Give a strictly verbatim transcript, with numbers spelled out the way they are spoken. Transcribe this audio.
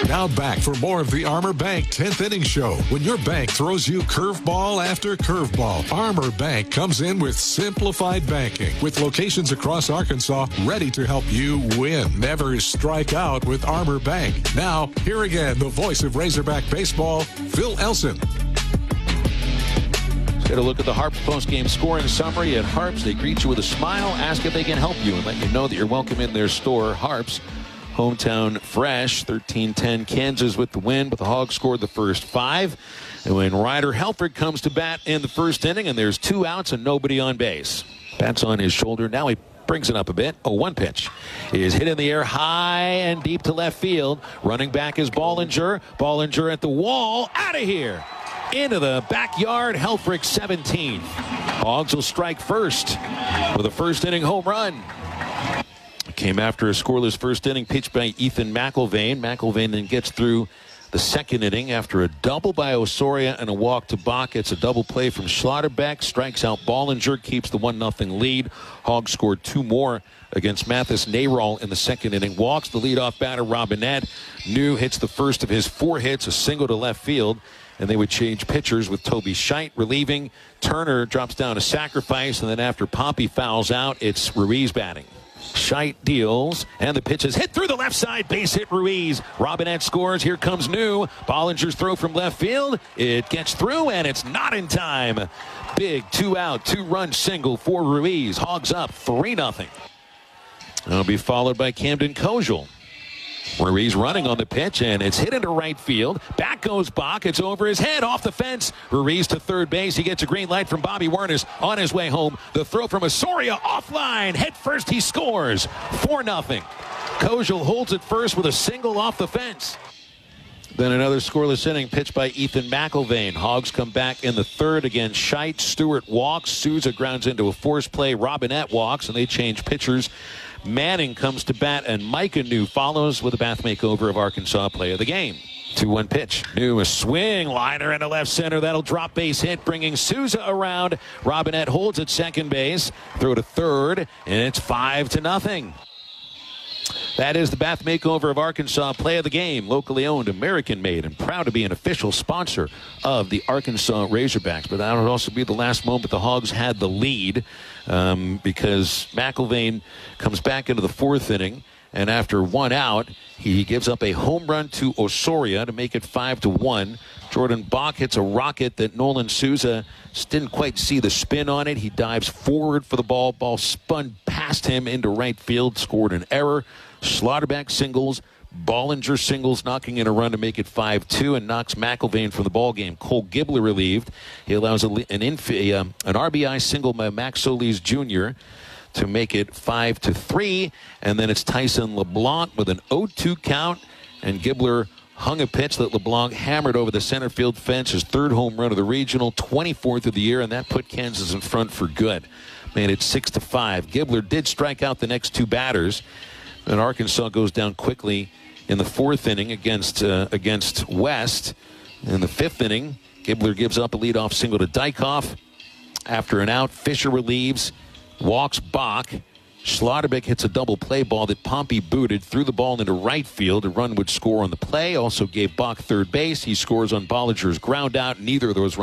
Now back for more of the Armor Bank tenth Inning Show. When your bank throws you curveball after curveball, Armor Bank comes in with simplified banking. With locations across Arkansas, ready to help you win. Never strike out with Armor Bank. Now, here again, the voice of Razorback Baseball, Phil Elson. Get a look at the Harps post-game scoring summary at Harps. They greet you with a smile, ask if they can help you, and let you know that you're welcome in their store. Harps, hometown fresh, thirteen ten Kansas with the win, but the Hogs scored the first five. And when Ryder Helfrich comes to bat in the first inning, and there's two outs and nobody on base. Bat's on his shoulder. Now he brings it up a bit. Oh, one pitch is hit in the air high and deep to left field. Running back is Ballinger. Ballinger at the wall. Out of here. Into the backyard, Helfrich seventeen. Hogs will strike first with a first inning home run. Came after a scoreless first inning pitched by Ethan McIlvaine. McIlvaine then gets through the second inning after a double by Osorio and a walk to Bach. It's a double play from Schlotterbeck. Strikes out Ballinger, keeps the one nothing lead. Hogs scored two more against Mathis Nayrall in the second inning. Walks the leadoff batter, Robinette. New hits the first of his four hits, a single to left field. And they would change pitchers with Toby Scheidt relieving. Turner drops down a sacrifice, and then after Pompey fouls out, it's Ruiz batting. Scheidt deals, and the pitch is hit through the left side. Base hit Ruiz. Robinette scores. Here comes New. Bollinger's throw from left field. It gets through, and it's not in time. Big two-out, two-run single for Ruiz. Hogs up three nothing. That'll be followed by Camden Kojal. Ruiz running on the pitch, and it's hit into right field. Back goes Bach. It's over his head, off the fence. Ruiz to third base. He gets a green light from Bobby Wernes on his way home. The throw from Osorio offline. Head first, he scores. four nothing. Kojal holds it first with a single off the fence. Then another scoreless inning pitched by Ethan McIlvaine. Hogs come back in the third against Scheidt. Stewart walks. Souza grounds into a force play. Robinette walks, and they change pitchers. Manning comes to bat, and Micah New follows with a bath makeover of Arkansas play of the game. two one pitch. New, a swing liner into left center. That'll drop base hit, bringing Souza around. Robinette holds at second base. Throw to third, and it's five to nothing. That is the bath makeover of Arkansas play of the game. Locally owned, American made, and proud to be an official sponsor of the Arkansas Razorbacks. But that would also be the last moment the Hogs had the lead um, because McIlvaine comes back into the fourth inning, and after one out, he gives up a home run to Osorio to make it five to one. Jordan Bach hits a rocket that Nolan Souza didn't quite see the spin on it. He dives forward for the ball. Ball spun past him into right field. Scored an error. Schlotterbeck singles. Ballinger singles, knocking in a run to make it five two, and knocks McIlvaine from the ball game. Cole Gibbler relieved. He allows a, an, inf- a, um, an R B I single by Max Solis Junior to make it five to three. And then it's Tyson LeBlanc with an oh two count, and Gibbler hung a pitch that LeBlanc hammered over the center field fence, his third home run of the regional, twenty-fourth of the year, and that put Kansas in front for good. Made it six to five. Gibbler did strike out the next two batters, and Arkansas goes down quickly in the fourth inning against uh, against West. In the fifth inning, Gibbler gives up a leadoff single to Dykoff. After an out, Fisher relieves, walks Bach. Schlotterbeck hits a double play ball that Pompey booted, threw the ball into right field. A run would score on the play. Also gave Bach third base. He scores on Bollinger's ground out. Neither of those runs